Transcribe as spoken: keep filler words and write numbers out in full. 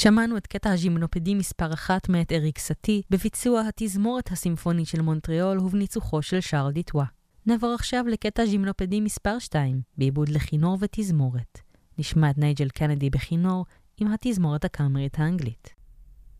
שמענו את קטע הז'ימנופדי מספר אחת מאת אריק סאטי, בביצוע התזמורת הסימפונית של מונטריאול ובניצוחו של שרל דיטואה. נעבור עכשיו לקטע ז'ימנופדי מספר שתיים, בעיבוד לכינור ותזמורת. נשמע את נייג'ל קנדי בכינור עם התזמורת הקאמרית האנגלית.